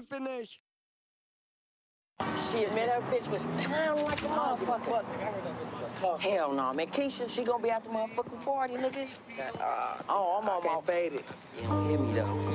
finde ich. Shit, man, that bitch was clowning like a motherfucker. Hell no, man. Keisha, she gonna be at the motherfucking party, nigga. I'm on my faded. You don't hear me, though.